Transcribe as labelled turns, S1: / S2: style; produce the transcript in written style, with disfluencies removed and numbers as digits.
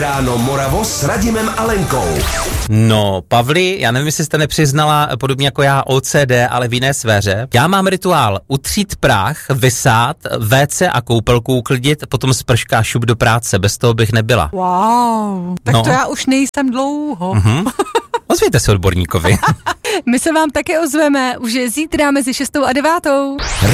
S1: Ráno Moravo s Radimem a Lenkou.
S2: No, Pavli, já nevím, jestli jste nepřiznala, podobně jako já, OCD, ale v jiné sféře. Já mám rituál utřít prach, vysát, WC a koupelku uklidit, potom sprška šup do práce, bez toho bych nebyla.
S3: Wow, tak to já už nejsem dlouho.
S2: Ozvěte se odborníkovi.
S3: My se vám také ozveme už zítra mezi 6 a 9.